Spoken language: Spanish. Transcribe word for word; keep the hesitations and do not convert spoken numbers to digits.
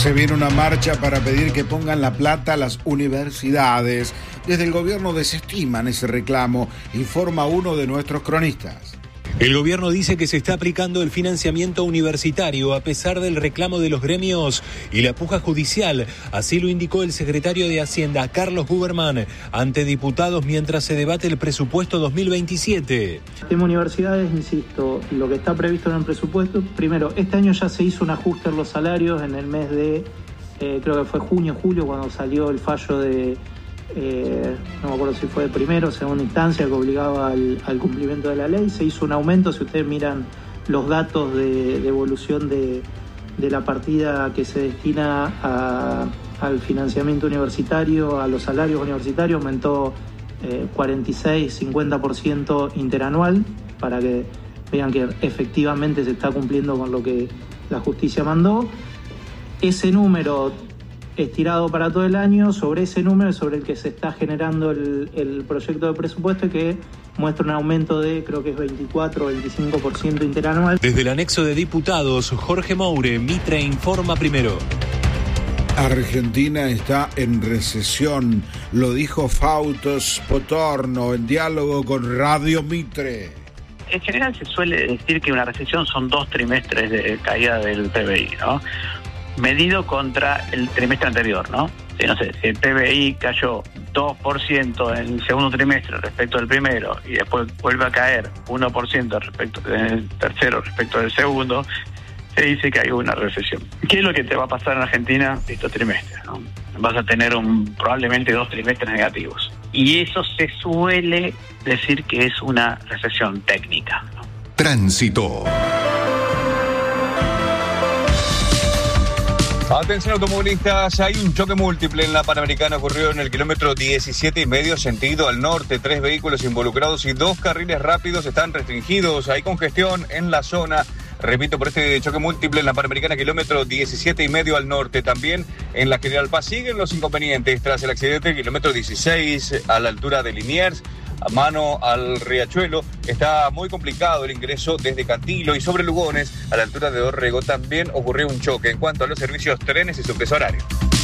Se viene una marcha para pedir que pongan la plata a las universidades. Desde el gobierno desestiman ese reclamo, informa uno de nuestros cronistas. El gobierno dice que se está aplicando el financiamiento universitario a pesar del reclamo de los gremios y la puja judicial. Así lo indicó el secretario de Hacienda, Carlos Huberman, ante diputados mientras se debate el presupuesto dos mil veintisiete. El tema universidades, insisto, lo que está previsto en el presupuesto, primero, este año ya se hizo un ajuste en los salarios en el mes de, eh, creo que fue junio, julio, cuando salió el fallo de... Eh, no me acuerdo si fue de primera o segunda instancia que obligaba al, al cumplimiento de la ley. Se hizo un aumento, si ustedes miran los datos de, de evolución de, de la partida que se destina a, al financiamiento universitario, a los salarios universitarios, aumentó eh, cuarenta y seis a cincuenta por ciento interanual, para que vean que efectivamente se está cumpliendo con lo que la justicia mandó. Ese número estirado para todo el año, sobre ese número sobre el que se está generando el, el proyecto de presupuesto, que muestra un aumento de, creo que es veinticuatro o veinticinco por ciento interanual. Desde el anexo de diputados, Jorge Moure, Mitre informa primero. Argentina está en recesión, lo dijo Fausto Spotorno en diálogo con Radio Mitre. En general se suele decir que una recesión son dos trimestres de caída del P B I, ¿no? Medido contra el trimestre anterior, ¿no? Si, no sé, si el P B I cayó dos por ciento en el segundo trimestre respecto al primero y después vuelve a caer uno por ciento respecto del tercero respecto del segundo, se dice que hay una recesión. ¿Qué es lo que te va a pasar en Argentina estos trimestres, ¿no? Vas a tener un, probablemente dos trimestres negativos. Y eso se suele decir que es una recesión técnica, ¿no? Tránsito. Atención automovilistas, hay un choque múltiple en la Panamericana, ocurrió en el kilómetro diecisiete y medio sentido al norte, tres vehículos involucrados y dos carriles rápidos están restringidos, hay congestión en la zona, repito, por este choque múltiple en la Panamericana, kilómetro diecisiete y medio al norte, también en la General Paz siguen los inconvenientes tras el accidente, kilómetro dieciséis a la altura de Liniers, a mano al Riachuelo, está muy complicado el ingreso desde Cantilo y sobre Lugones, a la altura de Dorrego, también ocurrió un choque. En cuanto a los servicios, trenes y subtes horarios.